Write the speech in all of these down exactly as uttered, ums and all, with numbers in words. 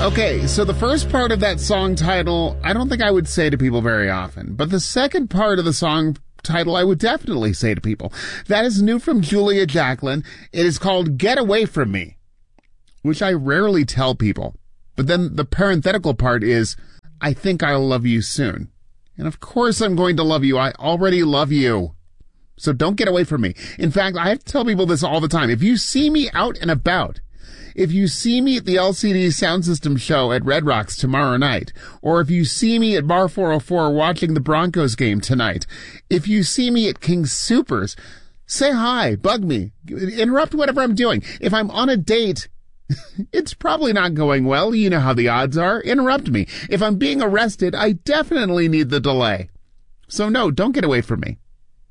Okay, so the first part of that song title, I don't think I would say to people very often. But the second part of the song title, I would definitely say to people. That is new from Julia Jacklin. It is called Get Away From Me, which I rarely tell people. But then the parenthetical part is, I think I'll love you soon. And of course I'm going to love you. I already love you. So don't get away from me. In fact, I have to tell people this all the time. If you see me out and about, if you see me at the L C D Sound System show at Red Rocks tomorrow night, or if you see me at Bar four oh four watching the Broncos game tonight, if you see me at King's Supers, say hi, bug me, interrupt whatever I'm doing. If I'm on a date, it's probably not going well. You know how the odds are. Interrupt me. If I'm being arrested, I definitely need the delay. So no, don't get away from me.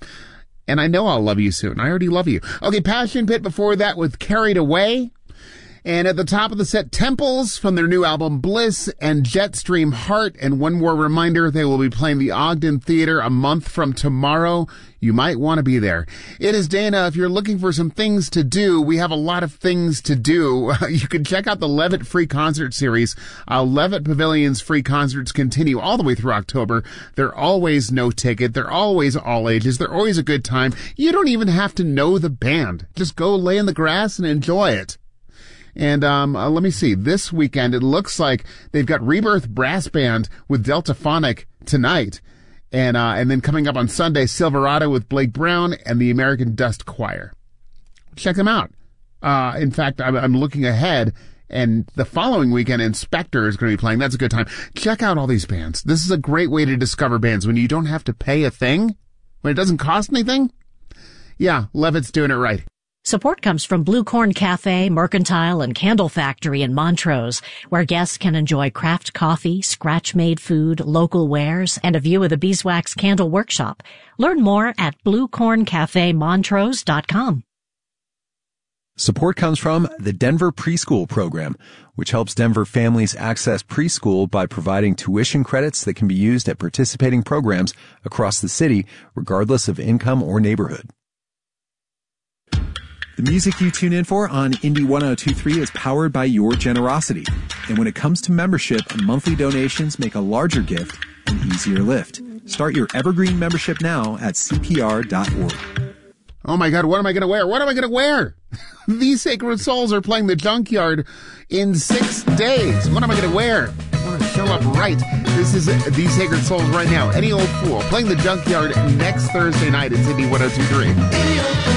And I know I'll love you soon. I already love you. Okay, Passion Pit before that with Carried Away. And at the top of the set, Temples from their new album Bliss and Jetstream Heart. And one more reminder, they will be playing the Ogden Theater a month from tomorrow. You might want to be there. It is Dana. If you're looking for some things to do, we have a lot of things to do. You can check out the Levitt Free Concert Series. Uh, Levitt Pavilion's free concerts continue all the way through October. They're always no ticket. They're always all ages. They're always a good time. You don't even have to know the band. Just go lay in the grass and enjoy it. And um uh, let me see. This weekend, it looks like they've got Rebirth Brass Band with Deltaphonic tonight. And uh and then coming up on Sunday, Silverado with Blake Brown and the American Dust Choir. Check them out. Uh In fact, I'm, I'm looking ahead, and the following weekend, Inspector is going to be playing. That's a good time. Check out all these bands. This is a great way to discover bands when you don't have to pay a thing, when it doesn't cost anything. Yeah, Levitt's doing it right. Support comes from Blue Corn Cafe, Mercantile, and Candle Factory in Montrose, where guests can enjoy craft coffee, scratch-made food, local wares, and a view of the Beeswax Candle Workshop. Learn more at blue corn cafe montrose dot com. Support comes from the Denver Preschool Program, which helps Denver families access preschool by providing tuition credits that can be used at participating programs across the city, regardless of income or neighborhood. The music you tune in for on Indie one oh two point three is powered by your generosity. And when it comes to membership, monthly donations make a larger gift an easier lift. Start your Evergreen membership now at C P R dot org. Oh my God, what am I going to wear? What am I going to wear? These Sacred Souls are playing the Junkyard in six days. What am I going to wear? I want to show up right. This is These Sacred Souls right now. Any Old Fool playing the Junkyard next Thursday night at Indie one oh two point three.